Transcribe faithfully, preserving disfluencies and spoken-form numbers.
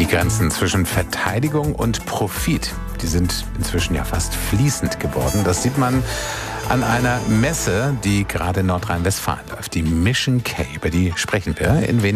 Grenzen zwischen Verteidigung und Profit, die sind inzwischen ja fast fließend geworden. Das sieht man an einer Messe, die gerade in Nordrhein-Westfalen läuft, die Mission K. Über die sprechen wir in wenigen